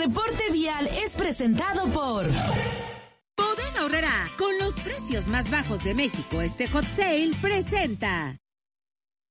reporte vial es presentado por Bodega Aurrerá, con los precios más bajos de México, este Hot Sale presenta.